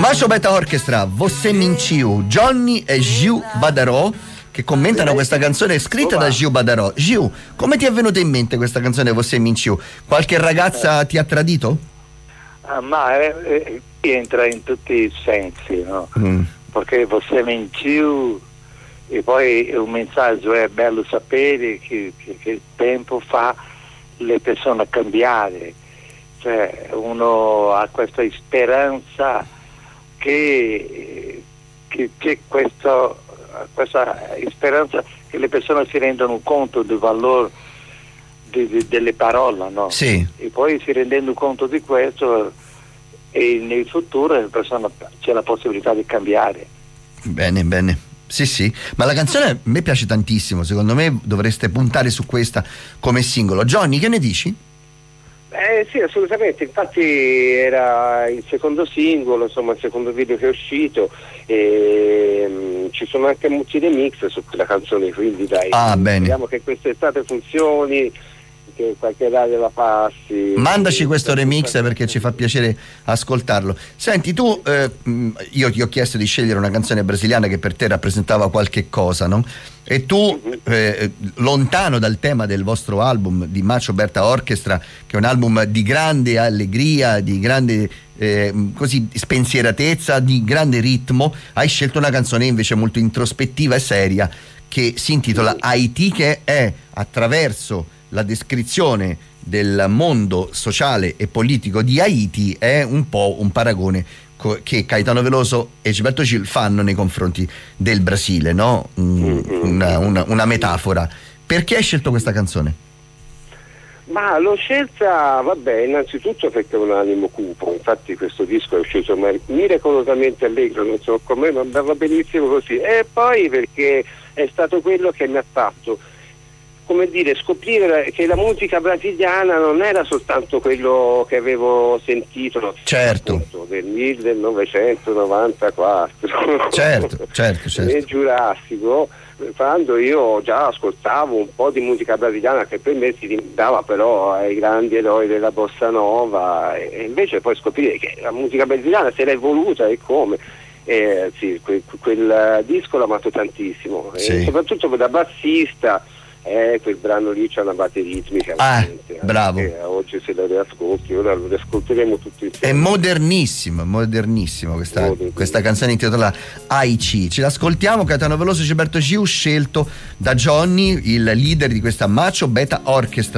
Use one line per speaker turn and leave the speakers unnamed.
Macho Beta Orchestra, Você Mentiu, Johnny e Gil Badarò che commentano questa canzone scritta da Gil Badarò. Gil, come ti è venuta in mente questa canzone Você Mentiu? Qualche ragazza ti ha tradito?
Entra in tutti i sensi, no? Perché Você Mentiu e poi un messaggio è bello sapere che il tempo fa le persone cambiare, cioè uno ha questa speranza che questa speranza che le persone si rendano conto del valore delle parole, no?
Sì.
E poi si rendendo conto di questo e nel futuro la persona c'è la possibilità di cambiare.
Bene. Sì, ma la canzone a me piace tantissimo, secondo me dovreste puntare su questa come singolo. Johnny, che ne dici?
Sì, assolutamente, infatti era il secondo singolo, insomma il secondo video che è uscito e ci sono anche molti remix su quella canzone, quindi dai, speriamo che quest'estate funzioni, che qualche radio la passi.
Mandaci questo remix perché ci fa piacere ascoltarlo. Senti, tu io ti ho chiesto di scegliere una canzone brasiliana che per te rappresentava qualche cosa, no? E tu lontano dal tema del vostro album di Macho Beta Orchestra, che è un album di grande allegria, di grande così spensieratezza, di grande ritmo, hai scelto una canzone invece molto introspettiva e seria che si intitola Haiti, che è attraverso la descrizione del mondo sociale e politico di Haiti, è un po' un paragone che Caetano Veloso e Gilberto Gil fanno nei confronti del Brasile, no? Una metafora. Perché hai scelto questa canzone?
Ma l'ho scelta, innanzitutto perché è un animo cupo, infatti questo disco è uscito miracolosamente allegro, non so come, ma andava benissimo così, e poi perché è stato quello che mi ha fatto, come dire, scoprire che la musica brasiliana non era soltanto quello che avevo sentito,
certo,
appunto, del 1994
certo.
nel Giurassico, quando io già ascoltavo un po' di musica brasiliana che per me si limitava però ai grandi eroi della bossa nova, e invece poi scoprire che la musica brasiliana se l'è evoluta e come. Quel disco l'ho amato tantissimo, e soprattutto da bassista. Quel brano lì c'ha una base ritmica
bravo.
Oggi se lo riascolti, ora lo riascolteremo tutti insieme.
È modernissimo questa canzone intitolata Aici. Ce l'ascoltiamo, Caetano Veloso e Gilberto Gil, scelto da Johnny, il leader di questa Macho Beta Orchestra.